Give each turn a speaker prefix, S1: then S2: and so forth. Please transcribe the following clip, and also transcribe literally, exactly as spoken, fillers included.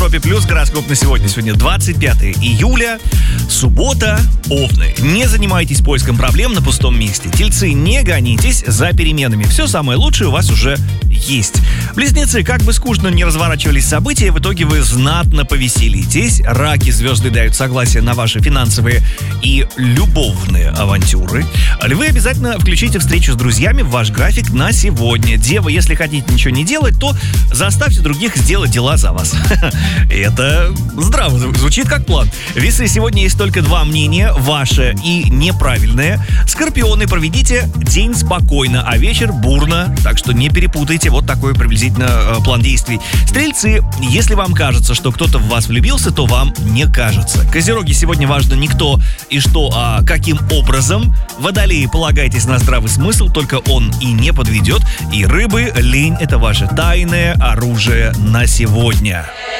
S1: Европе Плюс. Гороскоп на сегодня. Сегодня двадцать пятое июля. Суббота. Овны. Не занимайтесь поиском проблем на пустом месте. Тельцы, не гонитесь за переменами. Все самое лучшее у вас уже есть. Близнецы, как бы скучно не разворачивались события, в итоге вы знатно повеселитесь. Раки, звезды дают согласие на ваши финансовые и любовные авантюры. Львы, обязательно включите встречу с друзьями в ваш график на сегодня. Девы, если хотите ничего не делать, то заставьте других сделать дела за вас. Это здраво звучит как план. Весы, сегодня есть только два мнения, ваше и неправильное. Скорпионы, проведите день спокойно, а вечер бурно, так что не перепутайте. Вот такой приблизительно э, план действий. Стрельцы, если вам кажется, что кто-то в вас влюбился, то вам не кажется. Козероги, сегодня важно не кто и что, а каким образом. Водолеи, полагайтесь на здравый смысл, только он и не подведет. И рыбы, лень — это ваше тайное оружие на сегодня.